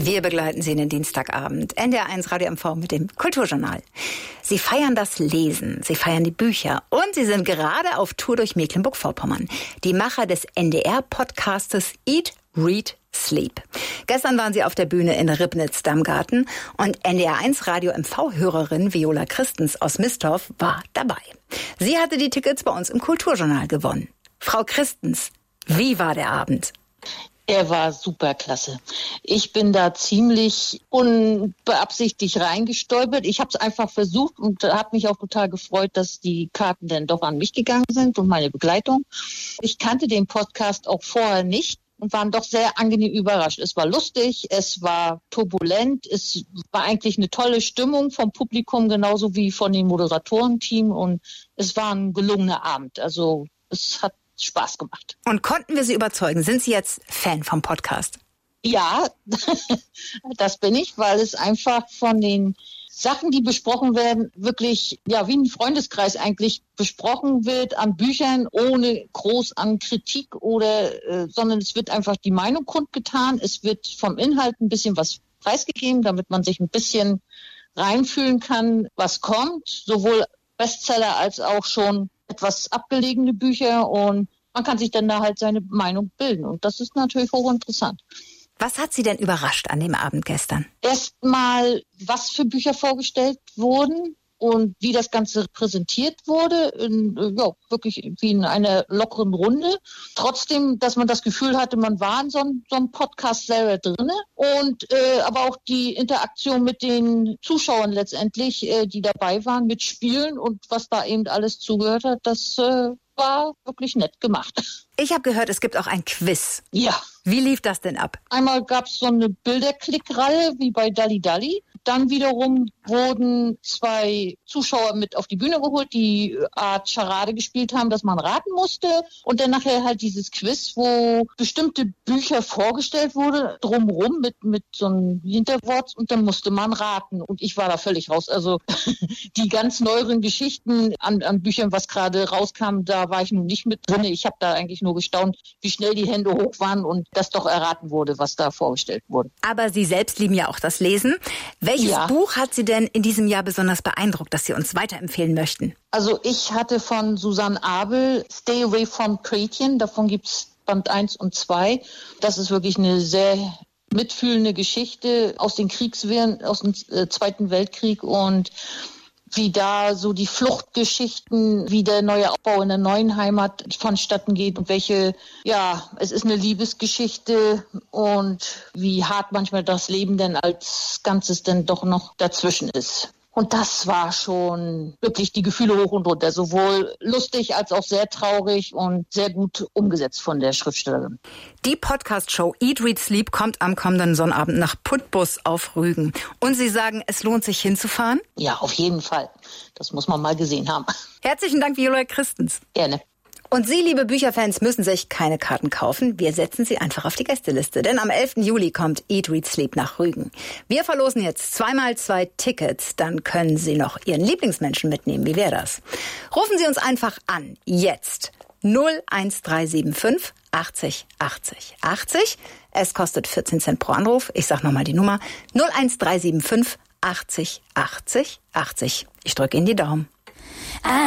Wir begleiten Sie in den Dienstagabend. NDR1 Radio MV mit dem Kulturjournal. Sie feiern das Lesen, Sie feiern die Bücher und Sie sind gerade auf Tour durch Mecklenburg-Vorpommern. Die Macher des NDR-Podcastes Eat, Read, Sleep. Gestern waren Sie auf der Bühne in Ribnitz-Damgarten und NDR1 Radio MV-Hörerin Viola Christens aus Mistorf war dabei. Sie hatte die Tickets bei uns im Kulturjournal gewonnen. Frau Christens, wie war der Abend? Er war superklasse. Ich bin da ziemlich unbeabsichtigt reingestolpert. Ich habe es einfach versucht und habe mich auch total gefreut, dass die Karten dann doch an mich gegangen sind und meine Begleitung. Ich kannte den Podcast auch vorher nicht und waren doch sehr angenehm überrascht. Es war lustig, es war turbulent, es war eigentlich eine tolle Stimmung vom Publikum, genauso wie von dem Moderatorenteam und es war ein gelungener Abend. Also es hat Spaß gemacht. Und konnten wir Sie überzeugen? Sind Sie jetzt Fan vom Podcast? Ja, das bin ich, weil es einfach von den Sachen, die besprochen werden, wirklich ja wie ein Freundeskreis eigentlich besprochen wird an Büchern, ohne groß an Kritik sondern es wird einfach die Meinung kundgetan. Es wird vom Inhalt ein bisschen was preisgegeben, damit man sich ein bisschen reinfühlen kann, was kommt. Sowohl Bestseller als auch schon etwas abgelegene Bücher und man kann sich dann da halt seine Meinung bilden. Und das ist natürlich hochinteressant. Was hat Sie denn überrascht an dem Abend gestern? Erstmal, was für Bücher vorgestellt wurden und wie das Ganze präsentiert wurde. Wirklich wie in einer lockeren Runde. Trotzdem, dass man das Gefühl hatte, man war in so einem Podcast selber drinne. Und aber auch die Interaktion mit den Zuschauern letztendlich, die dabei waren, mit Spielen und was da eben alles zugehört hat, das war wirklich nett gemacht. Ich habe gehört, es gibt auch ein Quiz. Ja. Wie lief das denn ab? Einmal gab es so eine Bilderklickreihe wie bei Dalli Dalli. Dann wiederum wurden 2 Zuschauer mit auf die Bühne geholt, die Art Charade gespielt haben, dass man raten musste. Und dann nachher halt dieses Quiz, wo bestimmte Bücher vorgestellt wurde, drumherum mit so einem Hinterwort. Und dann musste man raten. Und ich war da völlig raus. Also die ganz neueren Geschichten an Büchern, was gerade rauskam, da war ich nun nicht mit drin. Ich habe da eigentlich nur gestaunt, wie schnell die Hände hoch waren und das doch erraten wurde, was da vorgestellt wurde. Aber Sie selbst lieben ja auch das Lesen. Welches Buch hat Sie denn in diesem Jahr besonders beeindruckt, das Sie uns weiterempfehlen möchten? Also ich hatte von Susanne Abel Stay Away from Gretchen, davon gibt's Band 1 und 2. Das ist wirklich eine sehr mitfühlende Geschichte aus den Kriegswehren, aus dem Zweiten Weltkrieg und wie da so die Fluchtgeschichten, wie der neue Aufbau in der neuen Heimat vonstatten geht und es ist eine Liebesgeschichte und wie hart manchmal das Leben denn als Ganzes denn doch noch dazwischen ist. Und das war schon wirklich die Gefühle hoch und runter, sowohl lustig als auch sehr traurig und sehr gut umgesetzt von der Schriftstellerin. Die Podcast-Show Eat, Read, Sleep kommt am kommenden Sonnabend nach Putbus auf Rügen. Und Sie sagen, es lohnt sich hinzufahren? Ja, auf jeden Fall. Das muss man mal gesehen haben. Herzlichen Dank, Viola Christens. Gerne. Und Sie, liebe Bücherfans, müssen sich keine Karten kaufen. Wir setzen Sie einfach auf die Gästeliste. Denn am 11. Juli kommt Eat, Read, Sleep nach Rügen. Wir verlosen jetzt 2x2 Tickets. Dann können Sie noch Ihren Lieblingsmenschen mitnehmen. Wie wäre das? Rufen Sie uns einfach an. Jetzt. 01375 80 80 80. Es kostet 14 Cent pro Anruf. Ich sag nochmal die Nummer. 01375 80 80 80. Ich drücke Ihnen die Daumen.